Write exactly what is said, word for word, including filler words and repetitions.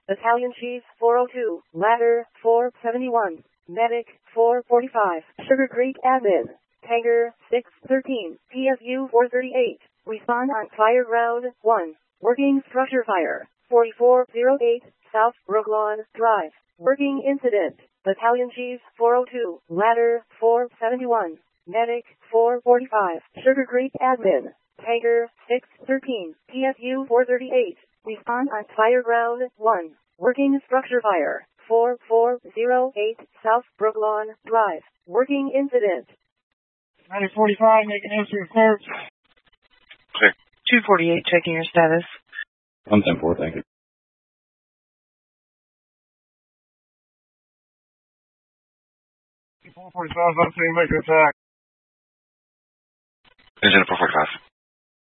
Battalion Chief four oh two, Ladder four seventy-one, Medic four forty-five, Sugar Creek Admin, Tanker six thirteen, P S U four thirty-eight, respond on fire ground one, working structure fire, forty-four oh eight, South Brooklawn Drive, working incident, Battalion Chief four oh two, Ladder four seventy-one, Medic four forty-five, Sugar Creek Admin, Tanker six thirteen, P S U four thirty-eight, respond on fire ground one, working structure fire, forty-four oh eight, South Brooklawn Drive, working incident. nine forty-five, make an answer report. Clear. two forty-eight, checking your status. one ten four, thank you. four forty-five, I'm saying make an attack. Engine four forty-five.